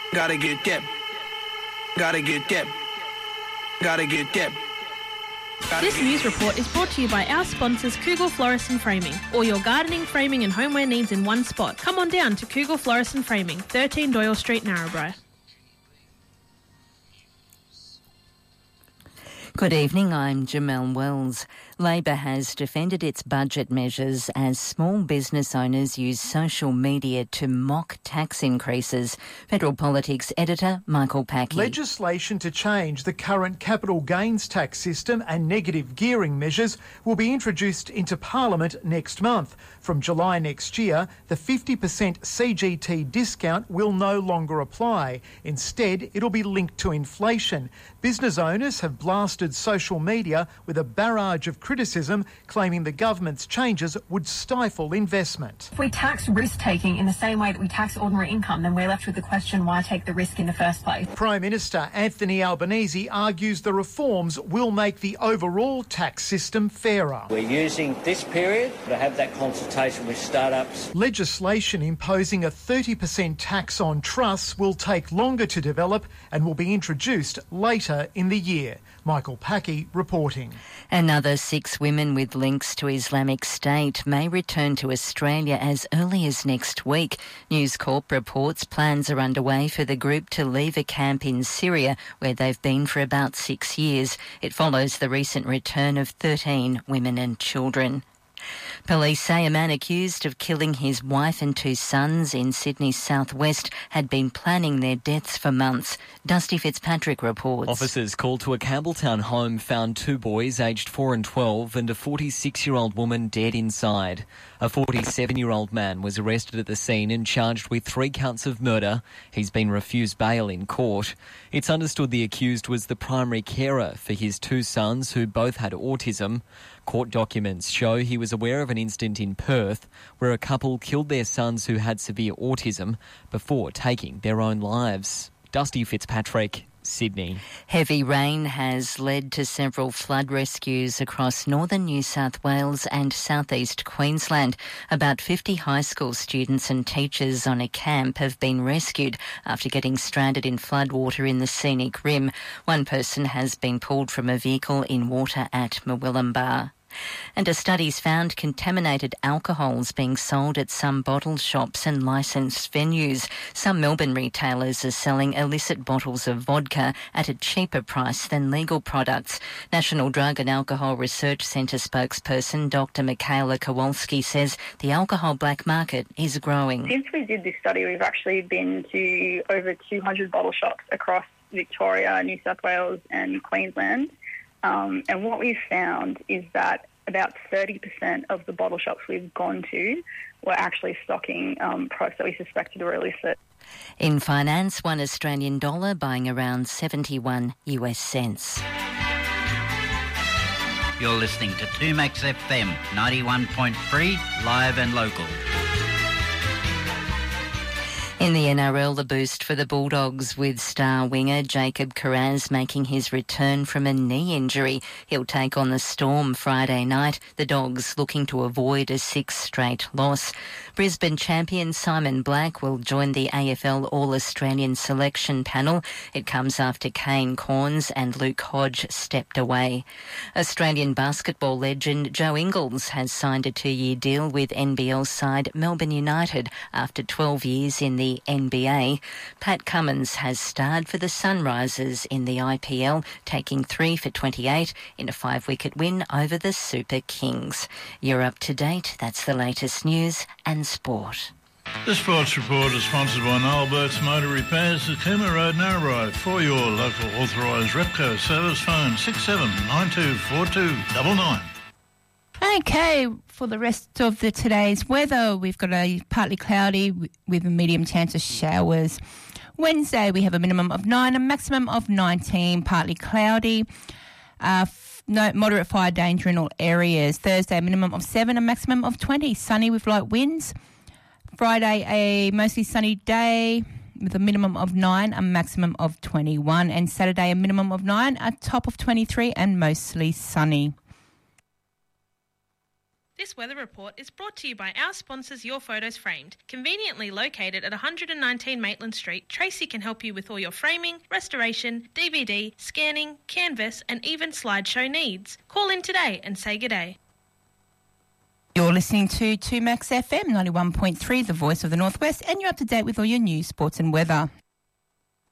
Gotta get that. Gotta get that. Gotta get that. This news report is brought to you by our sponsors Kugel Florist and Framing. All your gardening, framing and homeware needs in one spot. Come on down to Kugel Florist and Framing, 13 Doyle Street, Narrabri. Good evening, I'm Jamelle Wells. Labor has defended its budget measures as small business owners use social media to mock tax increases. Federal Politics editor Michael Packy. Legislation to change the current capital gains tax system and negative gearing measures will be introduced into Parliament next month. From July next year, the 50% CGT discount will no longer apply. Instead, it'll be linked to inflation. Business owners have blasted social media with a barrage of criticism, claiming the government's changes would stifle investment. If we tax risk-taking in the same way that we tax ordinary income, then we're left with the question, why take the risk in the first place? Prime Minister Anthony Albanese argues the reforms will make the overall tax system fairer. We're using this period to have that consultation with startups. Legislation imposing a 30% tax on trusts will take longer to develop and will be introduced later in the year. Michael Packy reporting. Another 6 women with links to Islamic State may return to Australia as early as next week. News Corp reports plans are underway for the group to leave a camp in Syria where they've been for about 6 years. It follows the recent return of 13 women and children. Police say a man accused of killing his wife and 2 sons in Sydney's southwest had been planning their deaths for months. Dusty Fitzpatrick reports. Officers called to a Campbelltown home found 2 boys aged 4 and 12 and a 46-year-old woman dead inside. A 47-year-old man was arrested at the scene and charged with 3 counts of murder. He's been refused bail in court. It's understood the accused was the primary carer for his 2 sons who both had autism. Court documents show he was aware of an incident in Perth where a couple killed their sons who had severe autism before taking their own lives. Dusty Fitzpatrick, Sydney. Heavy rain has led to several flood rescues across northern New South Wales and southeast Queensland. About 50 high school students and teachers on a camp have been rescued after getting stranded in floodwater in the scenic rim. One person has been pulled from a vehicle in water at Murwillumbah. And a study's found contaminated alcohols being sold at some bottle shops and licensed venues. Some Melbourne retailers are selling illicit bottles of vodka at a cheaper price than legal products. National Drug and Alcohol Research Centre spokesperson Dr. Michaela Kowalski says the alcohol black market is growing. Since we did this study, we've actually been to over 200 bottle shops across Victoria, New South Wales and Queensland. And what we've found is that about 30% of the bottle shops we've gone to were actually stocking products that we suspected were illicit. In finance, $1 Australian dollar buying around 71 US cents. You're listening to 2Max FM 91.3, live and local. In the NRL, the boost for the Bulldogs with star winger Jacob Kiraz making his return from a knee injury. He'll take on the Storm Friday night. The Dogs looking to avoid a 6th straight loss. Brisbane champion Simon Black will join the AFL All-Australian selection panel. It comes after Kane Corns and Luke Hodge stepped away. Australian basketball legend Joe Ingles has signed a 2-year deal with NBL side Melbourne United after 12 years in the NBA. Pat Cummins has starred for the Sunrisers in the IPL, taking 3 for 28 in a 5-wicket win over the Super Kings. You're up to date. That's the latest news and sport. The Sports Report is sponsored by Noel Burt's Motor Repairs at Cooma Road, Narrabri. For your local authorised Repco service, phone 67924299. Okay, for the rest of today's weather, we've got a partly cloudy with a medium chance of showers. Wednesday, we have a minimum of 9, a maximum of 19, partly cloudy. No moderate fire danger in all areas. Thursday, a minimum of 7, a maximum of 20, sunny with light winds. Friday, a mostly sunny day with a minimum of 9, a maximum of 21. And Saturday, a minimum of 9, a top of 23 and mostly sunny. This weather report is brought to you by our sponsors Your Photos Framed. Conveniently located at 119 Maitland Street, Tracy can help you with all your framing, restoration, DVD, scanning, canvas and even slideshow needs. Call in today and say good day. You're listening to 2Max FM 91.3, the voice of the Northwest, and you're up to date with all your news, sports and weather.